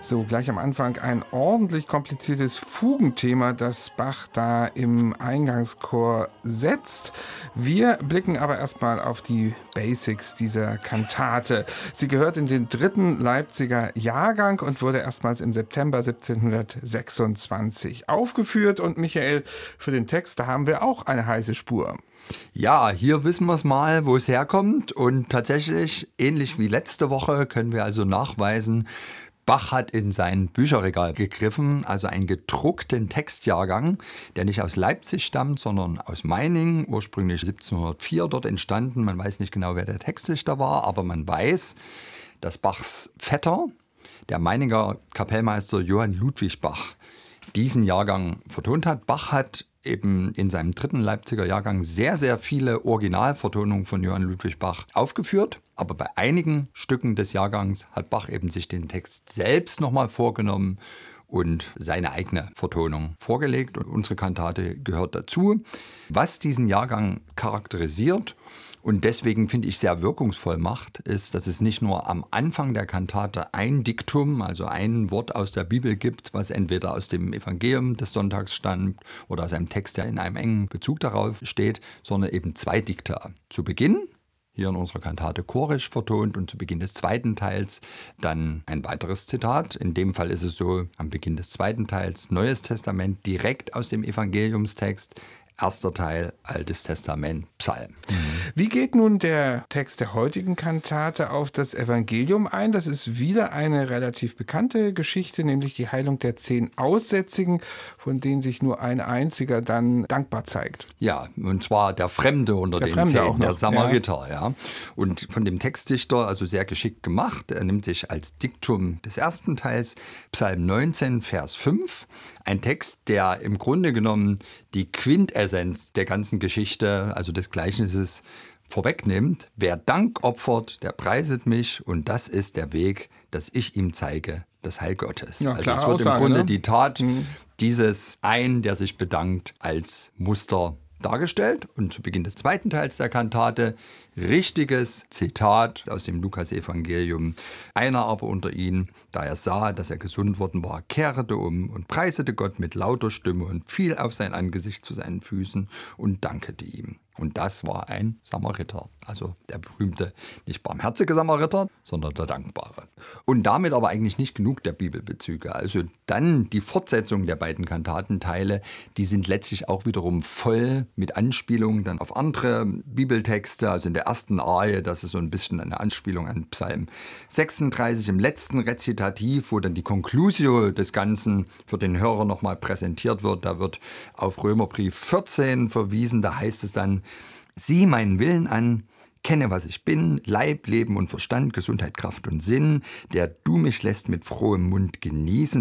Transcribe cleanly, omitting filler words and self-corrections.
So, gleich am Anfang ein ordentlich kompliziertes Fugenthema, das Bach da im Eingangschor setzt. Wir blicken aber erstmal auf die Basics dieser Kantate. Sie gehört in den 3. Leipziger Jahrgang und wurde erstmals im September 1726 aufgeführt. Und Michael, für den Text, da haben wir auch eine heiße Spur. Ja, hier wissen wir es mal, wo es herkommt. Und tatsächlich, ähnlich wie letzte Woche, können wir also nachweisen, Bach hat in sein Bücherregal gegriffen, also einen gedruckten Textjahrgang, der nicht aus Leipzig stammt, sondern aus Meiningen, ursprünglich 1704 dort entstanden. Man weiß nicht genau, wer der Textdichter war, aber man weiß, dass Bachs Vetter, der Meininger Kapellmeister Johann Ludwig Bach, diesen Jahrgang vertont hat. Bach hat eben in seinem 3. Leipziger Jahrgang sehr, sehr viele Originalvertonungen von Johann Ludwig Bach aufgeführt. Aber bei einigen Stücken des Jahrgangs hat Bach eben sich den Text selbst nochmal vorgenommen und seine eigene Vertonung vorgelegt. Und unsere Kantate gehört dazu. Was diesen Jahrgang charakterisiert und deswegen finde ich sehr wirkungsvoll macht, ist, dass es nicht nur am Anfang der Kantate ein Diktum, also ein Wort aus der Bibel gibt, was entweder aus dem Evangelium des Sonntags stammt oder aus einem Text, der in einem engen Bezug darauf steht, sondern eben 2 Dikta. Zu Beginn, hier in unserer Kantate chorisch vertont, und zu Beginn des 2. Teils dann ein weiteres Zitat. In dem Fall ist es so, am Beginn des 2. Teils Neues Testament direkt aus dem Evangeliumstext, 1. Teil, Altes Testament, Psalm. Wie geht nun der Text der heutigen Kantate auf das Evangelium ein? Das ist wieder eine relativ bekannte Geschichte, nämlich die Heilung der 10 Aussätzigen, von denen sich nur ein einziger dann dankbar zeigt. Ja, und zwar der Fremde unter den 10, der Samariter. Ja. Und von dem Textdichter also sehr geschickt gemacht. Er nimmt sich als Diktum des 1. Teils Psalm 19, Vers 5, ein Text, der im Grunde genommen die Quintessenz der ganzen Geschichte, also des Gleichnisses, vorwegnimmt. Wer Dank opfert, der preiset mich, und das ist der Weg, dass ich ihm zeige, das Heil Gottes. Ja, also es wird im Grunde die Tat dieses einen, der sich bedankt, als Muster dargestellt. Und zu Beginn des 2. Teils der Kantate richtiges Zitat aus dem Lukas-Evangelium. Einer aber unter ihnen, da er sah, dass er gesund worden war, kehrte um und preisete Gott mit lauter Stimme und fiel auf sein Angesicht zu seinen Füßen und dankte ihm. Und das war ein Samariter, also der berühmte, nicht barmherzige Samariter, sondern der Dankbare. Und damit aber eigentlich nicht genug der Bibelbezüge. Also dann die Fortsetzung der beiden Kantatenteile, die sind letztlich auch wiederum voll mit Anspielungen dann auf andere Bibeltexte. Also in der ersten Arie, das ist so ein bisschen eine Anspielung an Psalm 36, im letzten Rezitativ, wo dann die Conclusio des Ganzen für den Hörer nochmal präsentiert wird. Da wird auf Römerbrief 14 verwiesen, da heißt es dann: Sieh meinen Willen an, kenne, was ich bin, Leib, Leben und Verstand, Gesundheit, Kraft und Sinn, der du mich lässt mit frohem Mund genießen,